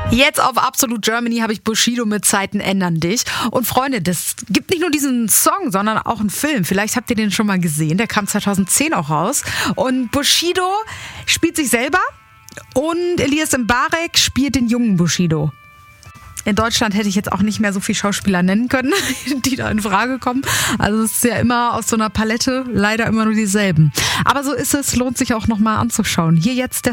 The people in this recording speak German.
Jetzt auf Absolut Germany habe ich Bushido mit Zeiten ändern dich. Und Freunde, das gibt nicht nur diesen Song, sondern auch einen Film. Vielleicht habt ihr den schon mal gesehen. Der kam 2010 auch raus. Und Bushido spielt sich selber und Elias Mbarek spielt den jungen Bushido. In Deutschland hätte ich jetzt auch nicht mehr so viele Schauspieler nennen können, die da in Frage kommen. Also es ist ja immer aus so einer Palette leider immer nur dieselben. Aber so ist es, lohnt sich auch nochmal anzuschauen. Hier jetzt der